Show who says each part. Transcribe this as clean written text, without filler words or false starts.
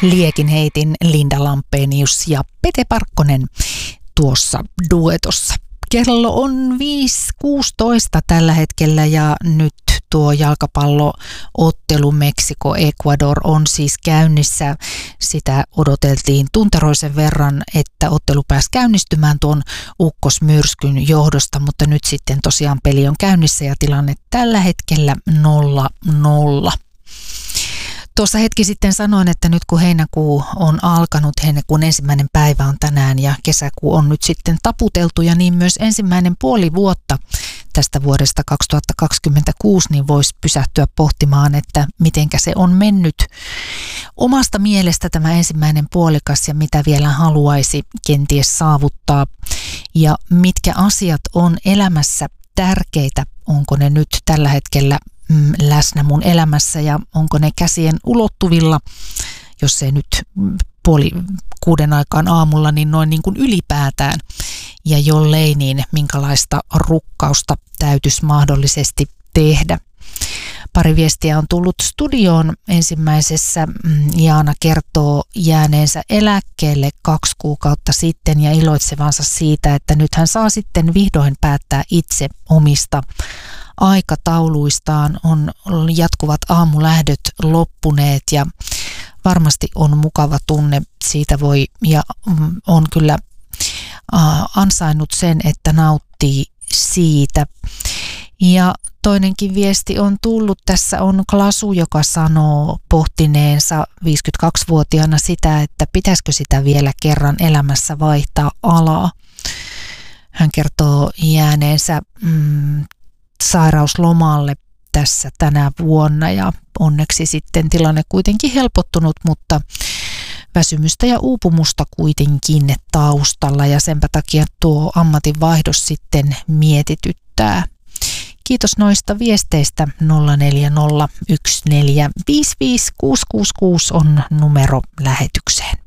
Speaker 1: Liekin heitin Linda Lampenius ja Pete Parkkonen tuossa duetossa. Kello on 5:16 tällä hetkellä ja nyt tuo jalkapalloottelu Meksiko-Ecuador on siis käynnissä. Sitä odoteltiin tunteroisen verran, että ottelu pääsi käynnistymään tuon ukkosmyrskyn johdosta, mutta nyt sitten tosiaan peli on käynnissä ja tilanne tällä hetkellä 0-0. Tuossa hetki sitten sanoin, että nyt kun heinäkuu on alkanut, heinäkuun ensimmäinen päivä on tänään ja kesäkuu on nyt sitten taputeltu ja niin myös ensimmäinen puoli vuotta tästä vuodesta 2026, niin voisi pysähtyä pohtimaan, että mitenkä se on mennyt omasta mielestä tämä ensimmäinen puolikas ja mitä vielä haluaisi kenties saavuttaa ja mitkä asiat on elämässä tärkeitä, onko ne nyt tällä hetkellä läsnä mun elämässä ja onko ne käsien ulottuvilla, jos ei nyt 5:30 aikaan aamulla, niin noin niin kuin ylipäätään. Ja jollei, niin minkälaista rukkausta täytyisi mahdollisesti tehdä. Pari viestiä on tullut studioon. Ensimmäisessä Jaana kertoo jääneensä eläkkeelle 2 kuukautta sitten ja iloitsevansa siitä, että nyt hän saa sitten vihdoin päättää itse omista aikatauluistaan. On jatkuvat aamulähdöt loppuneet ja varmasti on mukava tunne. Siitä voi ja on kyllä ansainnut sen, että nauttii siitä. Ja toinenkin viesti on tullut. Tässä on Klasu, joka sanoo pohtineensa 52-vuotiaana sitä, että pitäisikö sitä vielä kerran elämässä vaihtaa alaa. Hän kertoo jääneensä sairauslomalle tässä tänä vuonna ja onneksi sitten tilanne kuitenkin helpottunut, mutta väsymystä ja uupumusta kuitenkin taustalla ja senpä takia tuo ammatinvaihdos sitten mietityttää. Kiitos noista viesteistä. 0401455666 on numero lähetykseen.